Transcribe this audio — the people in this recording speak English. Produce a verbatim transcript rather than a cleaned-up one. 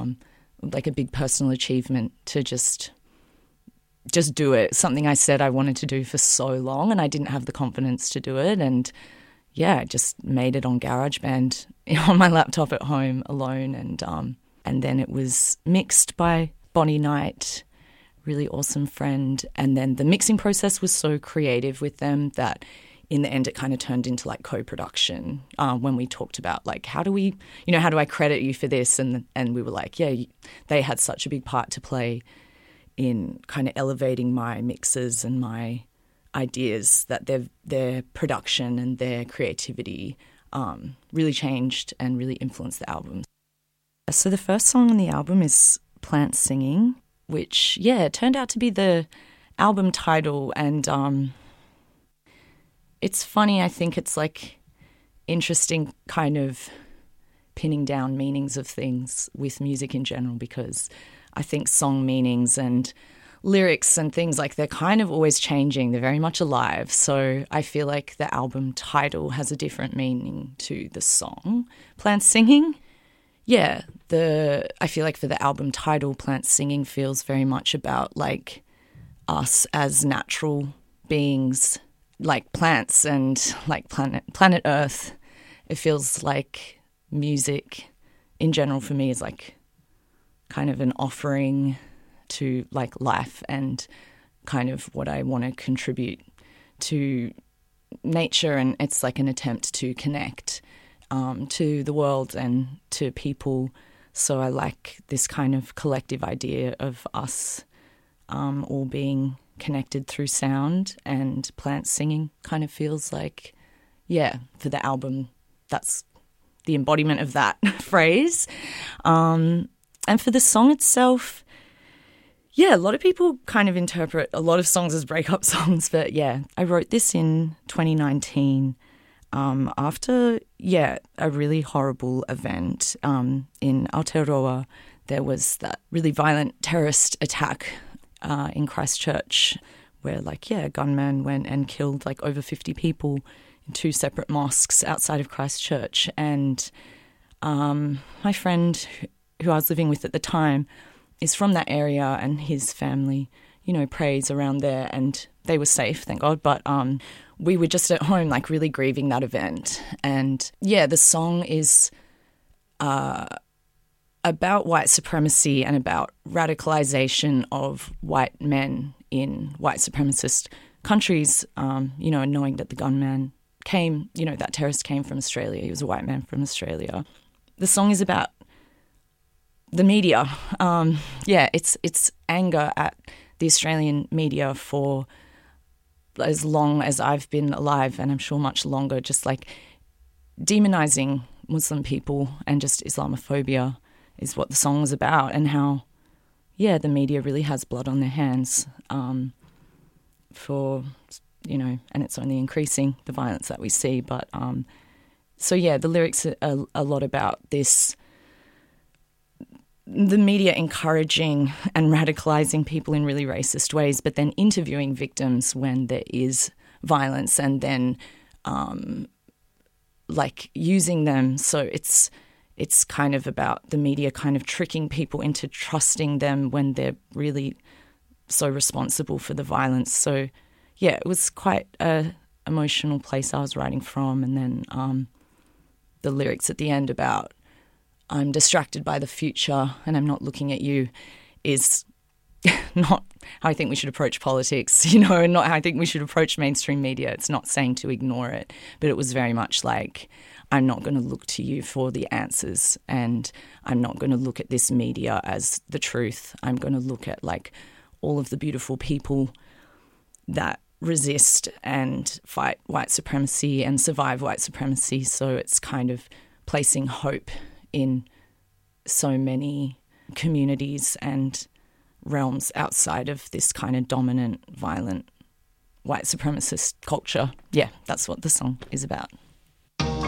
um, like a big personal achievement to just just do it. Something I said I wanted to do for so long and I didn't have the confidence to do it. And yeah, I just made it on GarageBand on my laptop at home alone. And um, and then it was mixed by Bonnie Knight, really awesome friend. And then the mixing process was so creative with them that in the end it kind of turned into like co-production um, when we talked about like, how do we, you know, how do I credit you for this? And and we were like, yeah, they had such a big part to play in kind of elevating my mixes and my ideas that their their production and their creativity um, really changed and really influenced the album. So the first song on the album is Plants Singing, which, yeah, turned out to be the album title. And um, it's funny, I think it's like interesting kind of pinning down meanings of things with music in general, because I think song meanings and lyrics and things like they're kind of always changing. They're very much alive. So I feel like the album title has a different meaning to the song, Plants Singing. Yeah, the I feel like for the album title, Plants Singing feels very much about like us as natural beings, like plants and like planet planet Earth. It feels like music in general for me is like kind of an offering to like life and kind of what I want to contribute to nature, and it's like an attempt to connect um, to the world and to people. So I like this kind of collective idea of us um, all being connected through sound, and plants singing kind of feels like, yeah, for the album, that's the embodiment of that phrase. Um, and for the song itself, yeah, a lot of people kind of interpret a lot of songs as breakup songs, but yeah, I wrote this in twenty nineteen um, after, yeah, a really horrible event um, in Aotearoa. There was that really violent terrorist attack uh, in Christchurch where, like, yeah, a gunman went and killed like over fifty people in two separate mosques outside of Christchurch. And um, my friend who I was living with at the time is from that area, and his family, you know, prays around there, and they were safe, thank God. But um, we were just at home, like, really grieving that event. And yeah, the song is uh, about white supremacy and about radicalization of white men in white supremacist countries, um, you know, and knowing that the gunman came, you know, that terrorist came from Australia. He was a white man from Australia. The song is about the media. Um, yeah, it's it's anger at the Australian media for as long as I've been alive, and I'm sure much longer, just like demonising Muslim people, and just Islamophobia is what the song is about, and how, yeah, the media really has blood on their hands um, for, you know, and it's only increasing, the violence that we see. But um, so, yeah, the lyrics are a, a lot about this, the media encouraging and radicalising people in really racist ways, but then interviewing victims when there is violence, and then um, like using them. So it's it's kind of about the media kind of tricking people into trusting them when they're really so responsible for the violence. So yeah, it was quite a emotional place I was writing from. And then um, the lyrics at the end about I'm distracted by the future and I'm not looking at you is not how I think we should approach politics, you know, and not how I think we should approach mainstream media. It's not saying to ignore it, but it was very much like, I'm not going to look to you for the answers, and I'm not going to look at this media as the truth. I'm going to look at like all of the beautiful people that resist and fight white supremacy and survive white supremacy. So it's kind of placing hope in so many communities and realms outside of this kind of dominant, violent, white supremacist culture. Yeah, that's what the song is about.